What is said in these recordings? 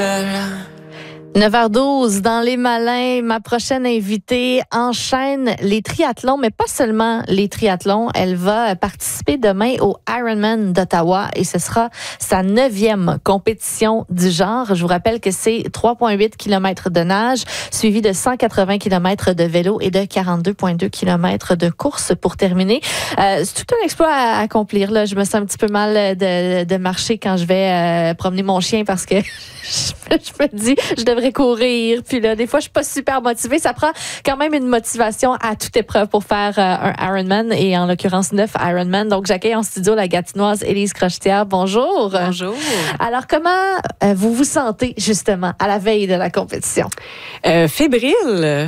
9h12 dans Les Malins, ma prochaine invitée enchaîne les triathlons, mais pas seulement les triathlons. Elle va participer demain au Ironman d'Ottawa et ce sera sa 9e compétition du genre. Je vous rappelle que c'est 3,8 km de nage, suivi de 180 km de vélo et de 42,2 km de course pour terminer. C'est tout un exploit à accomplir. Là. Je me sens un petit peu mal de marcher quand je vais promener mon chien parce que je me dis, je devrais courir. Puis là, des fois, je suis pas super motivée. Ça prend quand même une motivation à toute épreuve pour faire un Ironman et en l'occurrence 9 Ironman. Donc, j'accueille en studio la Gatinoise Élise Crochetière. Bonjour. Bonjour. Alors, comment vous vous sentez justement à la veille de la compétition? Fébrile.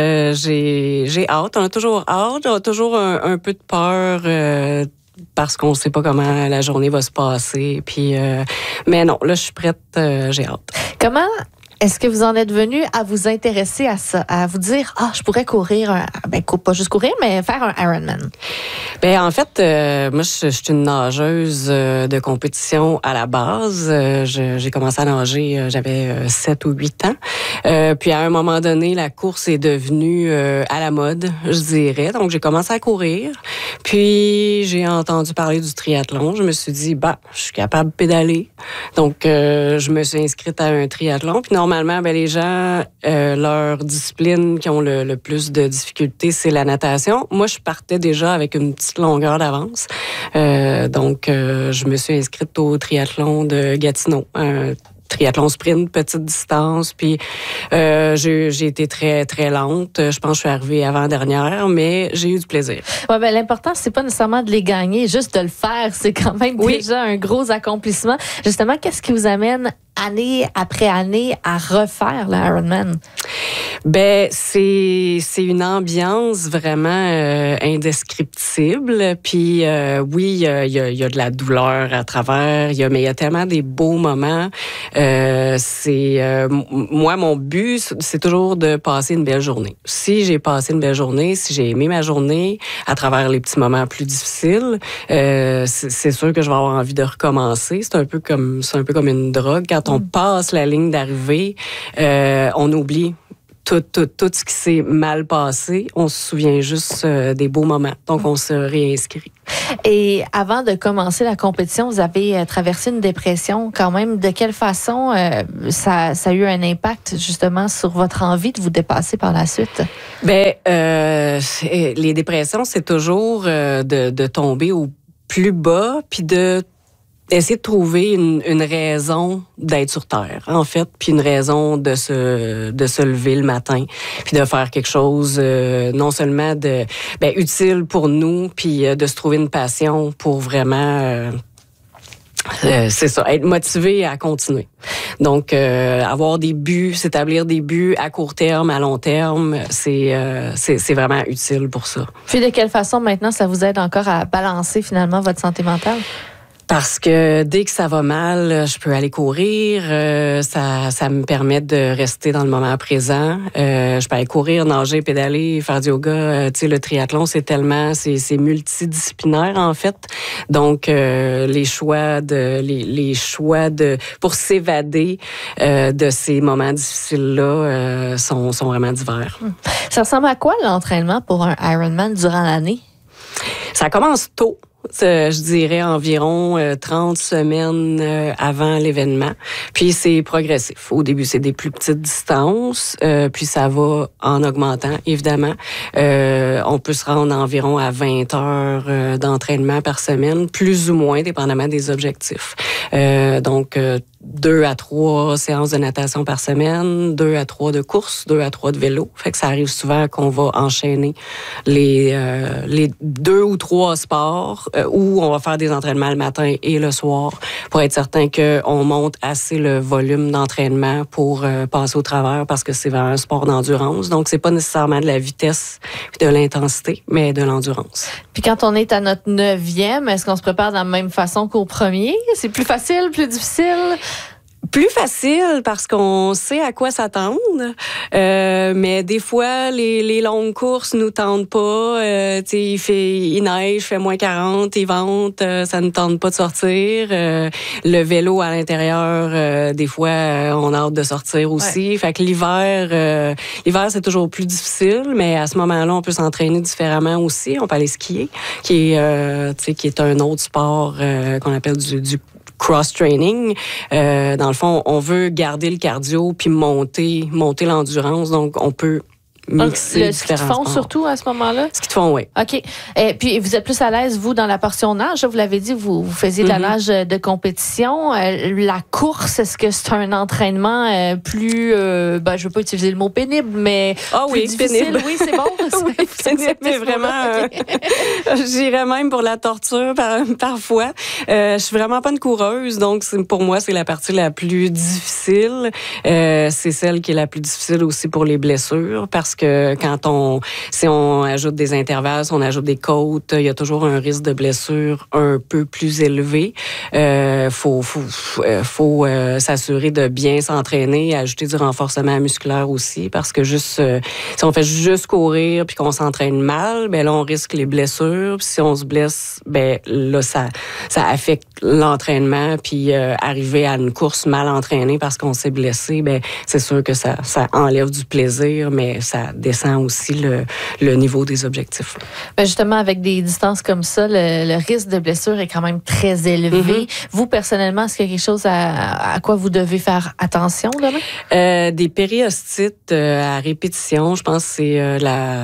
J'ai hâte. On a toujours hâte. On a toujours un peu de peur parce qu'on ne sait pas comment la journée va se passer. Puis, mais non, là, je suis prête. J'ai hâte. Comment est-ce que vous en êtes venu à vous intéresser à ça, à vous dire, je pourrais courir, pas juste courir, mais faire un Ironman? En fait, moi, je suis une nageuse de compétition à la base. J'ai commencé à nager, j'avais 7 ou 8 ans. Puis à un moment donné, la course est devenue à la mode, je dirais. Donc, j'ai commencé à courir. Puis, j'ai entendu parler du triathlon. Je me suis dit, je suis capable de pédaler. Donc, je me suis inscrite à un triathlon. Puis, normalement, les gens, leur discipline qui ont le plus de difficultés, c'est la natation. Moi, je partais déjà avec une petite longueur d'avance. Donc, je me suis inscrite au triathlon de Gatineau. Triathlon sprint, petite distance, puis j'ai été très, très lente. Je pense que je suis arrivée avant-dernière, mais j'ai eu du plaisir. Ouais, l'important, c'est pas nécessairement de les gagner, juste de le faire. C'est quand même déjà un gros accomplissement. Justement, qu'est-ce qui vous amène année après année à refaire l'Ironman? C'est une ambiance vraiment indescriptible. Puis oui, il y a de la douleur à travers, mais il y a tellement des beaux moments. Moi, mon but, c'est toujours de passer une belle journée. Si j'ai passé une belle journée, si j'ai aimé ma journée à travers les petits moments plus difficiles, c'est sûr que je vais avoir envie de recommencer. C'est un peu comme une drogue. Quand on passe la ligne d'arrivée, on oublie tout ce qui s'est mal passé. On se souvient juste des beaux moments. Donc, on se réinscrit. Et avant de commencer la compétition, vous avez traversé une dépression quand même. De quelle façon ça a eu un impact justement sur votre envie de vous dépasser par la suite? Les dépressions, c'est toujours de tomber au plus bas, puis d'essayer de trouver une raison d'être sur Terre, en fait, puis une raison de se lever le matin, puis de faire quelque chose non seulement utile pour nous, puis de se trouver une passion pour vraiment... c'est ça, être motivé à continuer. Donc, avoir des buts, s'établir des buts à court terme, à long terme, c'est vraiment utile pour ça. Puis de quelle façon maintenant ça vous aide encore à balancer finalement votre santé mentale? Parce que dès que ça va mal, je peux aller courir. Ça me permet de rester dans le moment présent. Je peux aller courir, nager, pédaler, faire du yoga. Le triathlon, c'est multidisciplinaire en fait. Donc les choix pour s'évader de ces moments difficiles-là sont vraiment divers. Ça ressemble à quoi l'entraînement pour un Ironman durant l'année? Ça commence tôt. Je dirais environ 30 semaines avant l'événement. Puis c'est progressif. Au début, c'est des plus petites distances, puis ça va en augmentant, évidemment. On peut se rendre environ à 20 heures d'entraînement par semaine, plus ou moins, dépendamment des objectifs. Donc, 2 à 3 séances de natation par semaine, 2 à 3 de course, 2 à 3 de vélo. Fait que ça arrive souvent qu'on va enchaîner les 2 ou 3 sports où on va faire des entraînements le matin et le soir pour être certain qu'on monte assez le volume d'entraînement pour passer au travers parce que c'est vraiment un sport d'endurance. Donc, c'est pas nécessairement de la vitesse et de l'intensité, mais de l'endurance. Puis quand on est à notre 9e, est-ce qu'on se prépare de la même façon qu'au premier? C'est plus facile, plus difficile? Plus facile parce qu'on sait à quoi s'attendre, mais des fois les longues courses nous tentent pas. Il neige, fait moins 40, il vente, ça nous tente pas de sortir. Le vélo à l'intérieur, des fois on a hâte de sortir aussi. Ouais. Fait que l'hiver c'est toujours plus difficile, mais à ce moment-là on peut s'entraîner différemment aussi. On peut aller skier, qui est un autre sport qu'on appelle du cross-training. Dans le fond, on veut garder le cardio puis monter l'endurance. Donc, on peut mixer ski de fond surtout à ce moment-là? Ski de fond, oui. OK. Puis, vous êtes plus à l'aise, vous, dans la portion nage. Vous l'avez dit, vous faisiez de la nage de compétition. La course, est-ce que c'est un entraînement plus... je veux pas utiliser le mot pénible, mais plus difficile? Pénible. Oui, c'est bon. Oui, pénible, mais vraiment... j'irais même pour la torture parfois. Je suis vraiment pas une coureuse, donc pour moi, c'est la partie la plus difficile. C'est celle qui est la plus difficile aussi pour les blessures, parce que si on ajoute des intervalles, si on ajoute des côtes, il y a toujours un risque de blessure un peu plus élevé. Faut s'assurer de bien s'entraîner, ajouter du renforcement musculaire aussi, parce que si on fait juste courir puis qu'on s'entraîne mal, ben là on risque les blessures. Puis si on se blesse, ben là ça affecte l'entraînement. Puis arriver à une course mal entraînée parce qu'on s'est blessé, ben c'est sûr que ça enlève du plaisir, mais ça descend aussi le niveau des objectifs. Ben justement, avec des distances comme ça, le risque de blessure est quand même très élevé. Vous, personnellement, est-ce qu'il y a quelque chose à quoi vous devez faire attention demain? Des périostites à répétition, je pense que c'est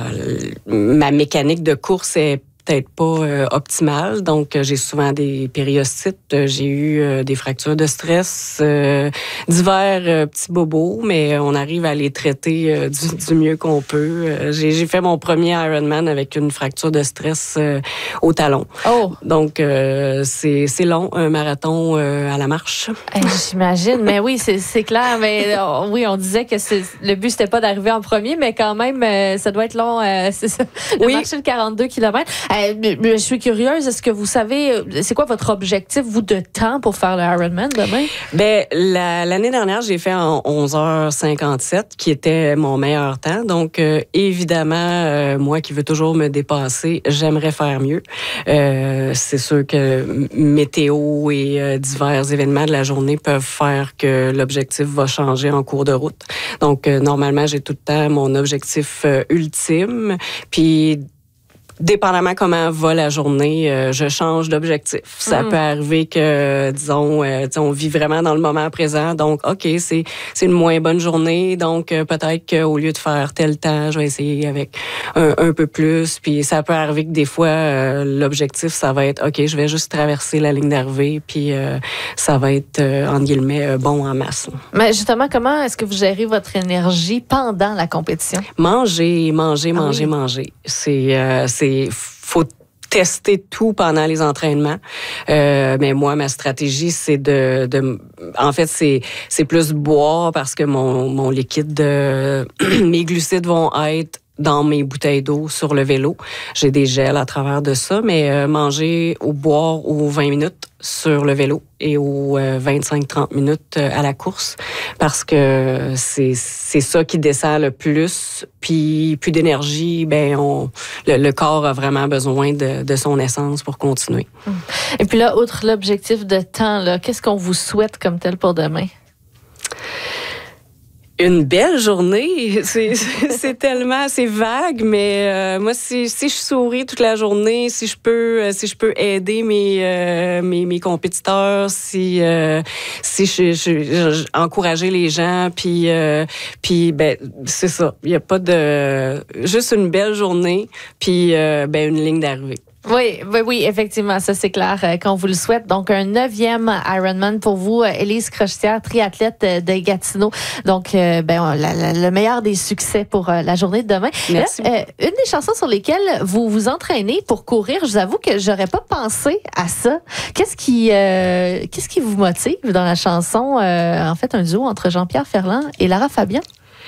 ma mécanique de course est peut-être pas optimale. Donc, j'ai souvent des périostites. J'ai eu des fractures de stress, divers petits bobos, mais on arrive à les traiter du mieux qu'on peut. J'ai fait mon premier Ironman avec une fracture de stress au talon. Oh! Donc, c'est long, un marathon à la marche. J'imagine, mais oui, c'est clair. Mais oui, on disait que le but, c'était pas d'arriver en premier, mais quand même, ça doit être long. C'est ça. Marcher le 42 km. Je suis curieuse, est-ce que vous savez, c'est quoi votre objectif, vous, de temps pour faire le Ironman demain? Ben, l'année dernière, j'ai fait en 11h57, qui était mon meilleur temps. Donc, évidemment, moi qui veux toujours me dépasser, j'aimerais faire mieux. C'est sûr que météo et divers événements de la journée peuvent faire que l'objectif va changer en cours de route. Donc, normalement, j'ai tout le temps mon objectif ultime. Puis, dépendamment comment va la journée, je change d'objectif. Ça peut arriver que, disons, on vit vraiment dans le moment présent. Donc, OK, c'est une moins bonne journée. Donc, peut-être qu'au lieu de faire tel temps, je vais essayer avec un peu plus. Puis, ça peut arriver que des fois, l'objectif, ça va être, OK, je vais juste traverser la ligne d'arrivée. Puis, ça va être, entre guillemets, bon en masse. Mais justement, comment est-ce que vous gérez votre énergie pendant la compétition? Manger. Faut tester tout pendant les entraînements. Mais moi, ma stratégie, c'est en fait, c'est plus boire parce que mon liquide mes glucides vont être dans mes bouteilles d'eau sur le vélo. J'ai des gels à travers de ça, mais manger ou boire aux 20 minutes sur le vélo et aux 25-30 minutes à la course, parce que c'est ça qui descend le plus. Puis plus d'énergie, ben le corps a vraiment besoin de son essence pour continuer. Et puis là, outre l'objectif de temps, là, qu'est-ce qu'on vous souhaite comme tel pour demain? Une belle journée, c'est tellement, c'est vague, mais moi si je souris toute la journée, si je peux aider mes compétiteurs, si je encourager les gens, puis ben c'est ça, il y a pas de juste une belle journée, puis ben une ligne d'arrivée. Oui, effectivement, ça c'est clair qu'on vous le souhaite. Donc, un 9e Ironman pour vous, Élise Crochetière, triathlète de Gatineau. Donc, le meilleur des succès pour la journée de demain. Merci. Une des chansons sur lesquelles vous vous entraînez pour courir, je vous avoue que j'aurais pas pensé à ça. Qu'est-ce qui vous motive dans la chanson? En fait, un duo entre Jean-Pierre Ferland et Lara Fabian?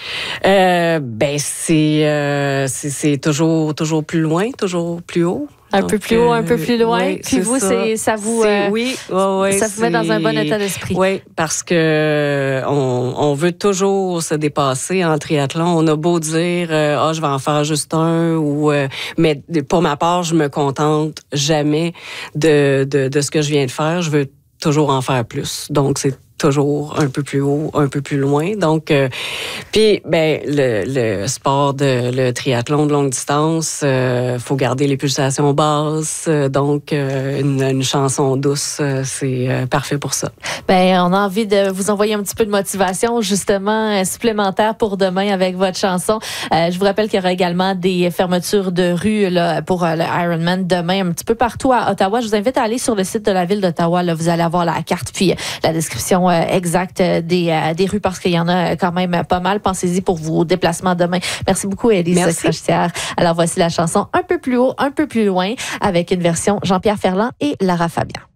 Ben c'est toujours plus loin, toujours plus haut. Un peu plus haut, un peu plus loin. Oui, puis vous, ça vous met dans un bon état d'esprit. Oui, parce que on veut toujours se dépasser en triathlon. On a beau dire, je vais en faire juste un, mais pour ma part, je me contente jamais de ce que je viens de faire. Je veux toujours en faire plus. Donc, c'est toujours un peu plus haut, un peu plus loin. Donc, puis le sport le triathlon de longue distance, faut garder les pulsations basses. Donc, une chanson douce, c'est parfait pour ça. On a envie de vous envoyer un petit peu de motivation, justement, supplémentaire pour demain avec votre chanson. Je vous rappelle qu'il y aura également des fermetures de rue là, pour le Ironman demain, un petit peu partout à Ottawa. Je vous invite à aller sur le site de la ville d'Ottawa. Là, vous allez avoir la carte puis la description exacte des rues parce qu'il y en a quand même pas mal. Pensez-y pour vos déplacements demain. Merci beaucoup, Élise Crochetière. Alors, voici la chanson Un peu plus haut, un peu plus loin avec une version Jean-Pierre Ferland et Lara Fabian.